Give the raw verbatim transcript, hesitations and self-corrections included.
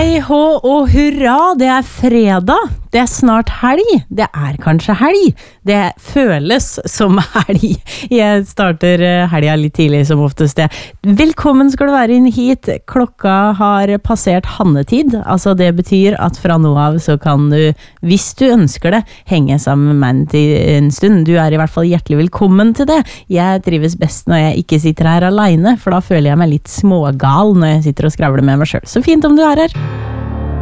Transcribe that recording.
Hei, hå og hurra, det er fredag, det er snart helg, det er kanskje helg, det føles som helg. Jeg starter helga litt tidlig som oftest det. Velkommen skal du være inn hit, klokka har passert hannetid, altså det betyr at fra nå av så kan du, hvis du ønsker det, henge sammen med meg til en stund. Du er i hvert fall hjertelig velkommen til det. Jeg trives best når jeg ikke sitter her alene, for da føler jeg meg litt smågal når jeg sitter og skravler med meg selv. Så fint om du er her.